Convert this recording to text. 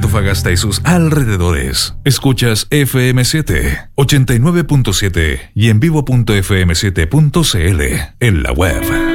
Antofagasta y sus alrededores. Escuchas FM7, 89.7 y en vivo.fm7.cl en la web.